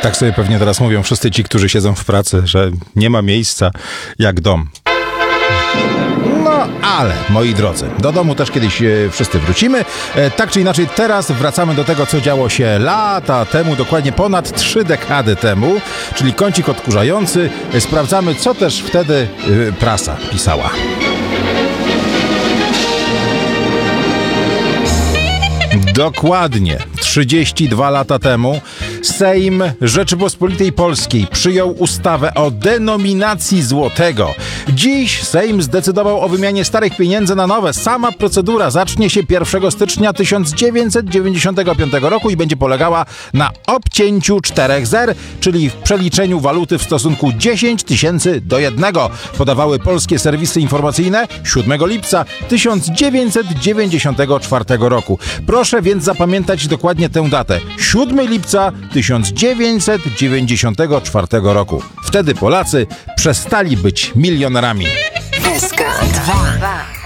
Tak sobie pewnie teraz mówią wszyscy ci, którzy siedzą w pracy, że nie ma miejsca jak dom. No, ale, moi drodzy, do domu też kiedyś wszyscy wrócimy. Tak czy inaczej, teraz wracamy do tego, co działo się lata temu, dokładnie ponad 3 dekady temu, czyli kącik odkurzający. Sprawdzamy, co też wtedy prasa pisała. Dokładnie 32 lata temu Sejm Rzeczypospolitej Polskiej przyjął ustawę o denominacji złotego. Dziś Sejm zdecydował o wymianie starych pieniędzy na nowe. Sama procedura zacznie się 1 stycznia 1995 roku i będzie polegała na obcięciu 4 zer, czyli w przeliczeniu waluty w stosunku 10 000 do 1. Podawały polskie serwisy informacyjne 7 lipca 1994 roku. Proszę więc zapamiętać dokładnie tę datę. 7 lipca 1994 roku. Wtedy Polacy przestali być milionerami. SK 2.